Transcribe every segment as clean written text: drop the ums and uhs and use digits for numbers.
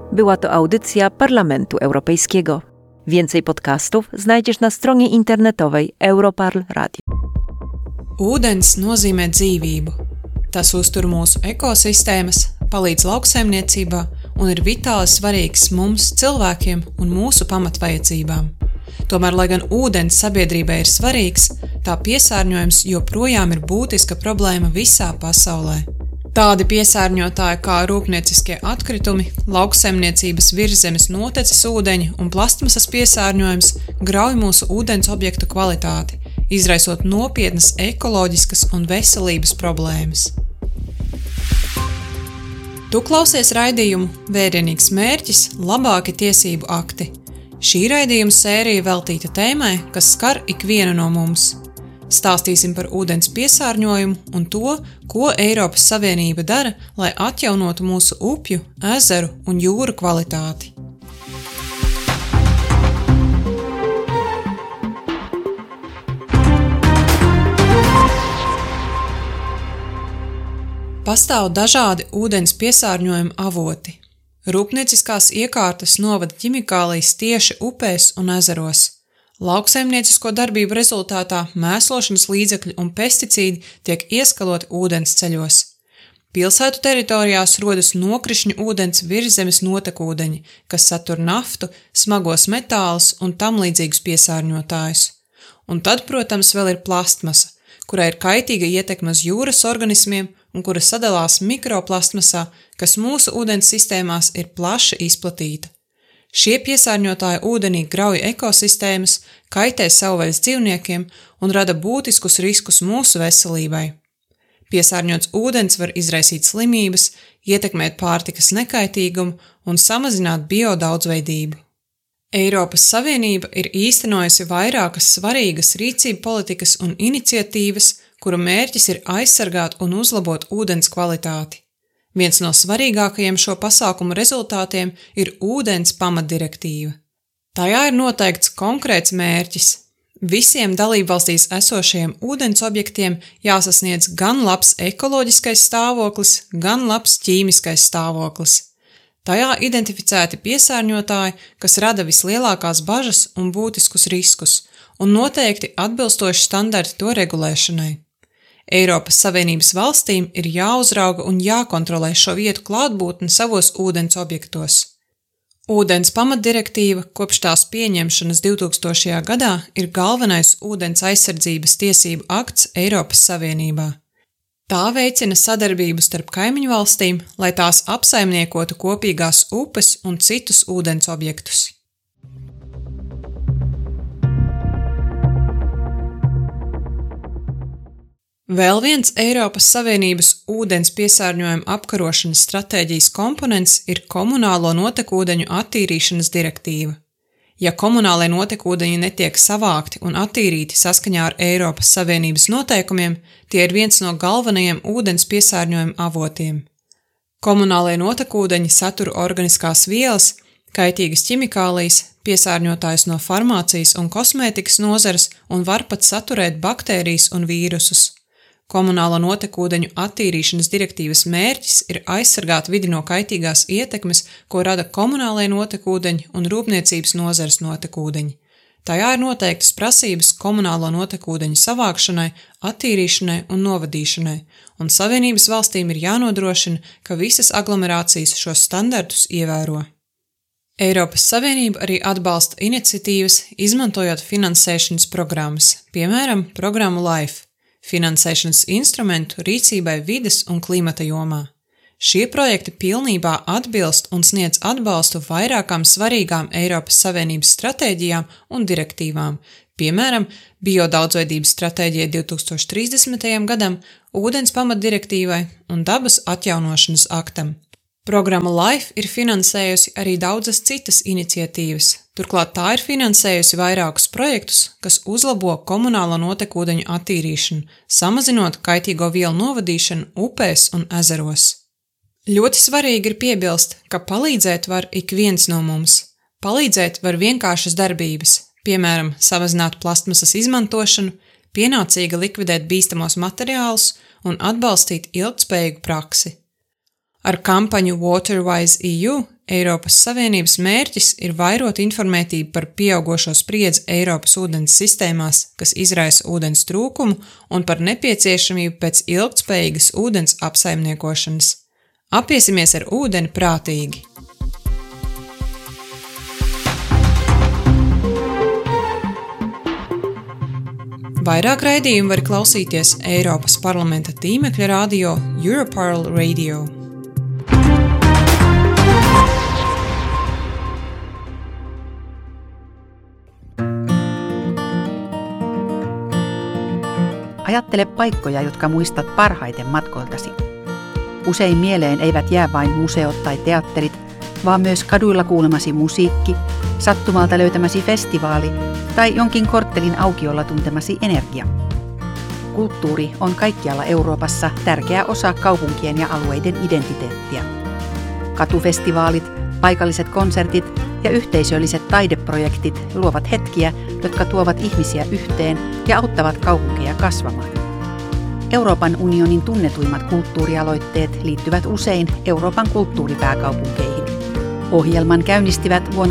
Była to audycja Parlamentu Europejskiego. Więcej podcastów znajdziesz na stronie internetowej Europarl Radio. Ūdens nozīmē dzīvību. Tas uztur mūsu ekosistēmas, palīdz lauksaimniecībā un ir vitāli svarīgs mums, cilvēkiem un mūsu pamatvajadzībām. Tomēr, lai gan ūdens sabiedrībai ir svarīgs, tā piesārņojums joprojām ir būtiska problēma visā pasaulē. Tādi piesārņotāji kā rūpnieciskie atkritumi, lauksaimniecības virszemes noteces ūdeņi un plastmasas piesārņojums grauj mūsu ūdens objektu kvalitāti, izraisot nopietnas ekoloģiskas un veselības problēmas. Tu klausies raidījumu Vērienīgs mērķis – labāki tiesību akti. Šī raidījuma sērija veltīta tēmai, kas skar ikvienu no mums. Stāstīsim par ūdens piesārņojumu un to, ko Eiropas Savienība dara, lai atjaunotu mūsu upju, ezeru un jūru kvalitāti. Pastāv dažādi ūdens piesārņojuma avoti. Rūpnieciskās iekārtas novada ķimikālijas tieši upēs un ezeros. Lauksaimniecisko darbību rezultātā mēslošanas līdzekļi un pesticīdi tiek ieskaloti ūdens ceļos. Pilsētu teritorijās rodas nokrišņu ūdens virszemes notekūdeņi, kas satur naftu, smagos metālus un tam līdzīgus piesārņotājus. Un tad, protams, vēl ir plastmasa, kurai ir kaitīga ietekme uz jūras organismiem un kura sadalās mikroplastmasā, kas mūsu ūdens sistēmās ir plaši izplatīta. Šie piesārņotāji ūdenī grauj ekosistēmas, kaitē savvaļas dzīvniekiem un rada būtiskus riskus mūsu veselībai. Piesārņots ūdens var izraisīt slimības, ietekmēt pārtikas nekaitīgumu un samazināt biodaudzveidību. Eiropas Savienība ir īstenojusi vairākas svarīgas rīcību politikas un iniciatīvas, kuru mērķis ir aizsargāt un uzlabot ūdens kvalitāti. Viens no svarīgākajiem šo pasākumu rezultātiem ir ūdens pamatdirektīva. Tajā ir noteikts konkrēts mērķis. Visiem dalībvalstīs esošajiem ūdens objektiem jāsasniedz gan labs ekoloģiskais stāvoklis, gan labs ķīmiskais stāvoklis. Tajā identificēti piesārņotāji, kas rada vislielākās bažas un būtiskus riskus, un noteikti atbilstoši standarti to regulēšanai. Eiropas Savienības valstīm ir jāuzrauga un jākontrolē šo vietu klātbūtne savos ūdens objektos. Ūdens pamatdirektīva kopš tās pieņemšanas 2000. gadā ir galvenais ūdens aizsardzības tiesību akts Eiropas Savienībā. Tā veicina sadarbību starp kaimiņu valstīm, lai tās apsaimniekotu kopīgās upes un citus ūdens objektus. Vēl viens Eiropas Savienības ūdens piesārņojuma apkarošanas stratēģijas komponents ir komunālo notekūdeņu attīrīšanas direktīva. Ja komunālie notekūdeņi netiek savākti un attīrīti saskaņā ar Eiropas Savienības noteikumiem, tie ir viens no galvenajiem ūdens piesārņojuma avotiem. Komunālie notekūdeņi satur organiskās vielas, kaitīgas ķimikālijas, piesārņotājus no farmācijas un kosmētikas nozares un var pat saturēt baktērijas un vīrusus. Komunālo notekūdeņu attīrīšanas direktīvas mērķis ir aizsargāt vidi no kaitīgās ietekmes, ko rada komunālie notekūdeņi un rūpniecības nozares notekūdeņi. Tajā ir noteiktas prasības komunālo notekūdeņu savākšanai, attīrīšanai un novadīšanai, un Savienības valstīm ir jānodrošina, ka visas aglomerācijas šos standartus ievēro. Eiropas Savienība arī atbalsta iniciatīvas, izmantojot finansēšanas programmas, piemēram, programmu LIFE, finansēšanas instrumentu rīcībai vides un klimata jomā. Šie projekti pilnībā atbilst un sniedz atbalstu vairākām svarīgām Eiropas Savienības stratēģijām un direktīvām, piemēram, biodaudzveidības stratēģijai 2030. gadam, ūdens pamatdirektīvai un dabas atjaunošanas aktam. Programma LIFE ir finansējusi arī daudzas citas iniciatīvas, turklāt tā ir finansējusi vairākus projektus, kas uzlabo komunālo notekūdeņu attīrīšanu, samazinot kaitīgo vielu novadīšanu upēs un ezeros. Ļoti svarīgi ir piebilst, ka palīdzēt var ik viens no mums. Palīdzēt var vienkāršas darbības, piemēram, samazināt plastmasas izmantošanu, pienācīgi likvidēt bīstamos materiālus un atbalstīt ilgtspējīgu praksi. Ar kampaņu Waterwise EU Eiropas Savienības mērķis ir vairot informētību par pieaugošo spriedzi Eiropas ūdens sistēmās, kas izraisa ūdens trūkumu, un par nepieciešamību pēc ilgtspējīgas ūdens apsaimniekošanas. Apiesimies ar ūdeni prātīgi! Vairāk raidījumu var klausīties Eiropas parlamenta tīmekļa radio Europarl Radio. Ajattele paikkoja, jotka muistat parhaiten matkoiltasi. Usein mieleen eivät jää vain museot tai teatterit, vaan myös kaduilla kuulemasi musiikki, sattumalta löytämäsi festivaali tai jonkin korttelin aukiolla tuntemasi energia. Kulttuuri on kaikkialla Euroopassa tärkeä osa kaupunkien ja alueiden identiteettiä. Katufestivaalit, paikalliset konsertit ja yhteisölliset taideprojektit luovat hetkiä, jotka tuovat ihmisiä yhteen ja auttavat kaupunkeja kasvamaan. Euroopan unionin tunnetuimmat kulttuurialoitteet liittyvät usein Euroopan kulttuuripääkaupunkeihin. Ohjelman käynnistivät vuonna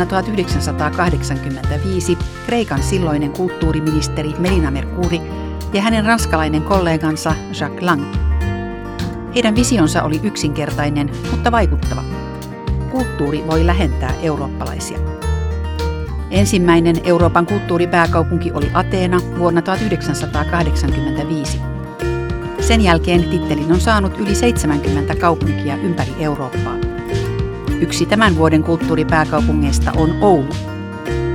1985 Kreikan silloinen kulttuuriministeri Melina Mercouri ja hänen ranskalainen kollegansa Jacques Lang. Heidän visionsa oli yksinkertainen, mutta vaikuttava. Kulttuuri voi lähentää eurooppalaisia. Ensimmäinen Euroopan kulttuuripääkaupunki oli Ateena vuonna 1985. Sen jälkeen tittelin on saanut yli 70 kaupunkia ympäri Eurooppaa. Yksi tämän vuoden kulttuuripääkaupungeista on Oulu.